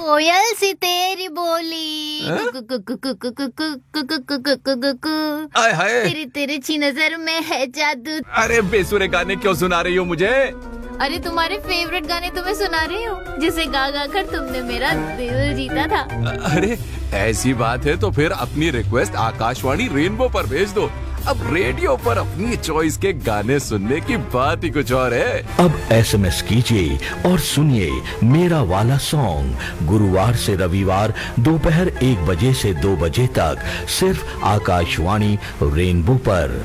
कोयल सी तेरी बोली हाँ? आय हाय, तेरी तिरछी नजर में है जादू। अरे बेसुरे गाने क्यों सुना रही हो मुझे? अरे तुम्हारे फेवरेट गाने तुम्हें सुना रही हूँ, जिसे गा गा कर तुमने मेरा दिल जीता था। अरे ऐसी बात है तो फिर अपनी रिक्वेस्ट आकाशवाणी रेनबो पर भेज दो। अब रेडियो पर अपनी चॉइस के गाने सुनने की बात ही कुछ और है। अब एसएमएस कीजिए और सुनिए मेरा वाला सॉन्ग गुरुवार से रविवार दोपहर 1 बजे से 2 बजे तक सिर्फ आकाशवाणी रेनबो पर।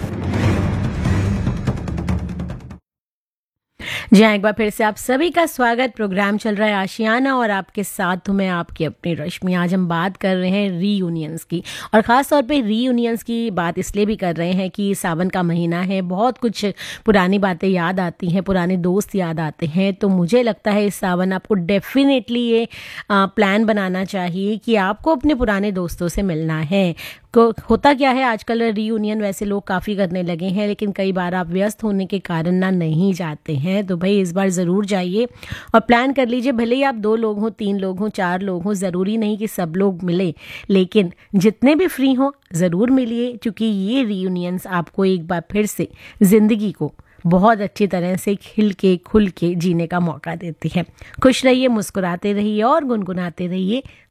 जी हाँ, एक बार फिर से आप सभी का स्वागत। प्रोग्राम चल रहा है आशियाना और आपके साथ हूँ मैं आपकी अपनी रश्मि। आज हम बात कर रहे हैं रीयूनियंस की, और ख़ास तौर पे रीयूनियंस की बात इसलिए भी कर रहे हैं कि सावन का महीना है, बहुत कुछ पुरानी बातें याद आती हैं, पुराने दोस्त याद आते हैं। तो मुझे लगता है इस सावन आपको डेफिनेटली ये प्लान बनाना चाहिए कि आपको अपने पुराने दोस्तों से मिलना है। होता क्या है आजकल रीयूनियन वैसे लोग काफ़ी करने लगे हैं, लेकिन कई बार आप व्यस्त होने के कारण ना नहीं जाते हैं। तो भाई इस बार ज़रूर जाइए और प्लान कर लीजिए। भले ही आप 2 लोग हों, 3 लोग हों, 4 लोग हों, ज़रूरी नहीं कि सब लोग मिले, लेकिन जितने भी फ्री हों ज़रूर मिलिए, क्योंकि ये रीयूनियंस आपको एक बार फिर से ज़िंदगी को बहुत अच्छी तरह से खिल के खुल के जीने का मौका देती है। खुश रहिए, मुस्कुराते रहिए और गुनगुनाते रहिए